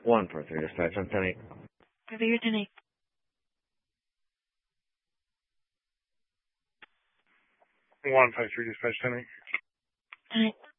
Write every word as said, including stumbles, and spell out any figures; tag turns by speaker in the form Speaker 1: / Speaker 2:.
Speaker 1: one four three dispatch on ten eight.
Speaker 2: Over your ten eight.
Speaker 3: one five three dispatch ten eight.
Speaker 2: ten eight.